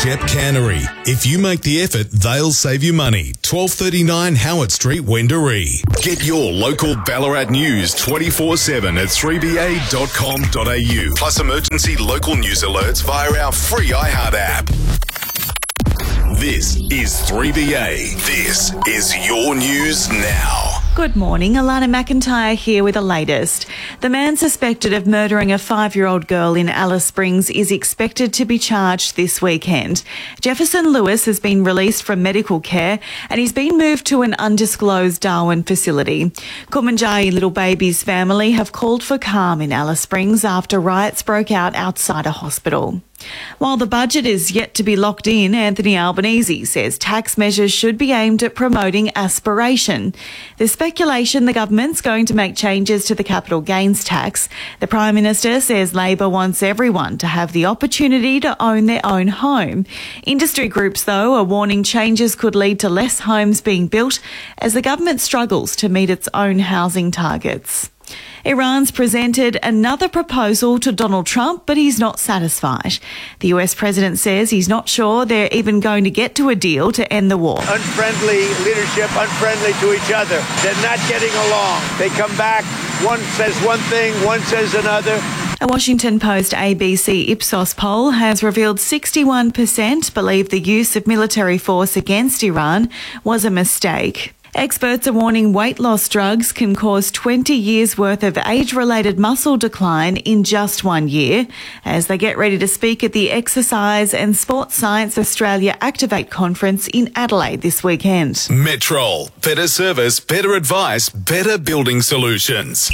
Shep Cannery. If you make the effort, they'll save you money. 1239 Howard Street, Wendouree. Get your local Ballarat news 24/7 at 3ba.com.au. Plus emergency local news alerts via our free iHeart app. This is 3BA. This is your news now. Good morning, Alana McIntyre here with the latest. The man suspected of murdering a 5-year-old girl in Alice Springs is expected to be charged this weekend. Jefferson Lewis has been released from medical care and he's been moved to an undisclosed Darwin facility. Kumanjayi Little Baby's family have called for calm in Alice Springs after riots broke out outside a hospital. While the budget is yet to be locked in, Anthony Albanese says tax measures should be aimed at promoting aspiration. There's speculation the government's going to make changes to the capital gains tax. The Prime Minister says Labor wants everyone to have the opportunity to own their own home. Industry groups, though, are warning changes could lead to less homes being built as the government struggles to meet its own housing targets. Iran's presented another proposal to Donald Trump, but he's not satisfied. The US president says he's not sure they're even going to get to a deal to end the war. Unfriendly leadership, unfriendly to each other. They're not getting along. They come back, one says one thing, one says another. A Washington Post ABC Ipsos poll has revealed 61% believe the use of military force against Iran was a mistake. Experts are warning weight loss drugs can cause 20 years' worth of age-related muscle decline in just 1 year as they get ready to speak at the Exercise and Sports Science Australia Activate Conference in Adelaide this weekend. Metrol. Better service, better advice, better building solutions.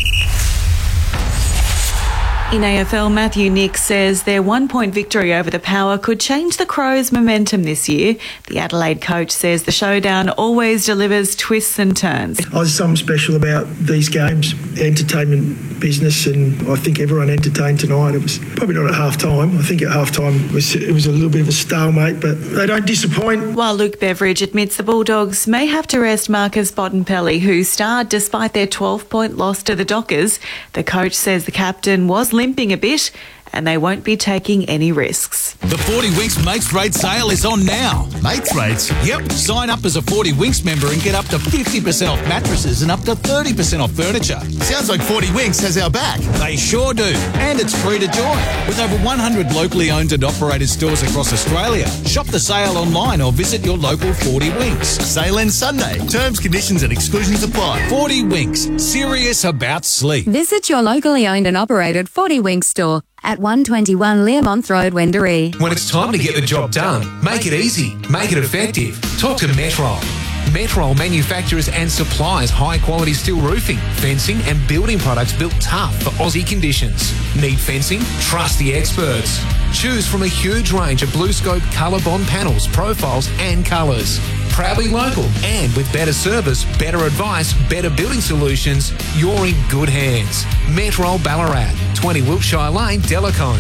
In AFL, Matthew Nick says their 1-point victory over the Power could change the Crows' momentum this year. The Adelaide coach says the showdown always delivers twists and turns. There's something special about these games, entertainment business, and I think everyone entertained tonight. It was probably not at half-time. I think at half-time it was a little bit of a stalemate, but they don't disappoint. While Luke Beveridge admits the Bulldogs may have to rest Marcus Bontempelli, who starred despite their 12-point loss to the Dockers, the coach says the captain was limping a bit and they won't be taking any risks. The 40 Winks Mates Rate sale is on now. Mates Rates? Yep. Sign up as a 40 Winks member and get up to 50% off mattresses and up to 30% off furniture. Sounds like 40 Winks has our back. They sure do. And it's free to join. With over 100 locally owned and operated stores across Australia. Shop the sale online or visit your local 40 Winks. Sale ends Sunday. Terms, conditions and exclusions apply. 40 Winks. Serious about sleep. Visit your locally owned and operated 40 Winks store at 121 Learmonth Road, Wendouree. When it's time to get the job done, make it easy, make it effective. Talk to Metrol. Metrol manufactures and supplies high-quality steel roofing, fencing and building products built tough for Aussie conditions. Need fencing? Trust the experts. Choose from a huge range of BlueScope ColourBond panels, profiles and colours. Proudly local and with better service, better advice, better building solutions, you're in good hands. Metrol Ballarat, 20 Wiltshire Lane, Delacombe.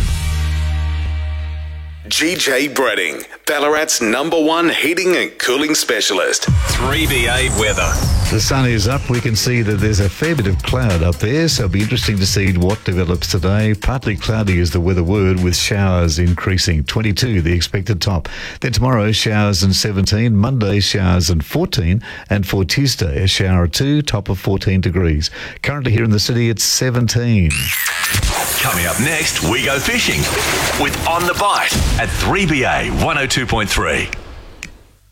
GJ Bredding, Ballarat's #1 heating and cooling specialist. 3BA weather. The sun is up. We can see that there's a fair bit of cloud up there, so it'll be interesting to see what develops today. Partly cloudy is the weather word, with showers increasing. 22, the expected top. Then tomorrow, showers and 17. Monday, showers and 14. And for Tuesday, a shower or 2, top of 14 degrees. Currently here in the city, it's 17. Coming up next, we go fishing with On the Bite at 3BA 102.3.